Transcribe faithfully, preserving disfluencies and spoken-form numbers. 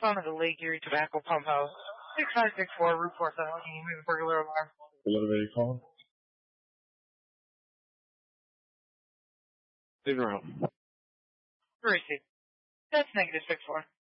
phone at the Lake Erie Tobacco Pump House. six five six four, Route four seven, can you move the burglar alarm? What are you calling? Leave her out. Receipt. That's negative six four.